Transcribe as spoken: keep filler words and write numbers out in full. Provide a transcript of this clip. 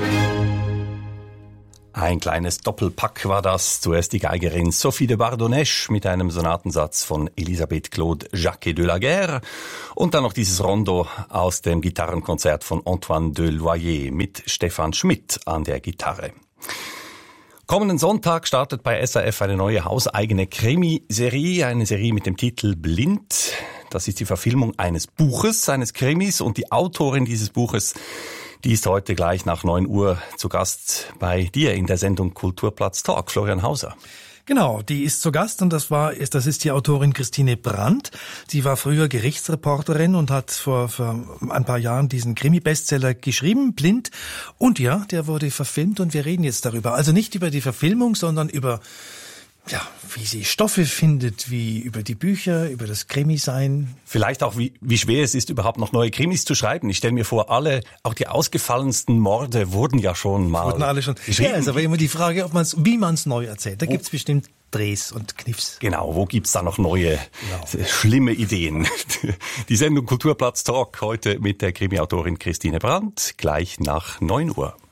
Ein kleines Doppelpack war das. Zuerst die Geigerin Sophie de Bardonèche mit einem Sonatensatz von Elisabeth Claude Jacquet de la Guerre und dann noch dieses Rondo aus dem Gitarrenkonzert von Antoine de Loyer mit Stefan Schmidt an der Gitarre. Kommenden Sonntag startet bei S R F eine neue hauseigene Krimiserie, eine Serie mit dem Titel Blind. Das ist die Verfilmung eines Buches, eines Krimis, und die Autorin dieses Buches, die ist heute gleich nach neun Uhr zu Gast bei dir in der Sendung Kulturplatz Talk. Florian Hauser. Genau, die ist zu Gast und das war, ist, das ist die Autorin Christine Brandt. Sie war früher Gerichtsreporterin und hat vor, vor ein paar Jahren diesen Krimi-Bestseller geschrieben, Blind. Und ja, der wurde verfilmt und wir reden jetzt darüber. Also nicht über die Verfilmung, sondern über, ja, wie sie Stoffe findet, wie über die Bücher, über das Krimi-Sein. Vielleicht auch, wie, wie schwer es ist, überhaupt noch neue Krimis zu schreiben. Ich stelle mir vor, alle, auch die ausgefallensten Morde wurden ja schon mal wurden alle schon geschrieben. Ja, ist aber immer die Frage, ob man's, wie man es neu erzählt. Da gibt's bestimmt Drehs und Kniffs. Genau, wo gibt's da noch neue, genau. schlimme Ideen? Die Sendung Kulturplatz Talk heute mit der Krimi-Autorin Christine Brandt, gleich nach neun Uhr.